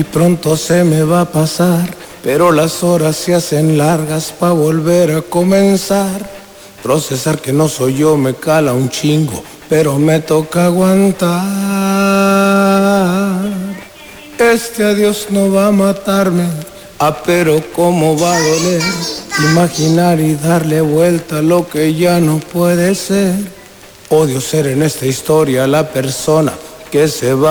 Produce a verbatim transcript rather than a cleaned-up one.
Pronto se me va a pasar, pero las horas se hacen largas pa' volver a comenzar. Procesar que no soy yo me cala un chingo, pero me toca aguantar. Este adiós no va a matarme, ah, pero cómo va a doler. Imaginar y darle vuelta a lo que ya no puede ser. Odio ser en esta historia la persona que se va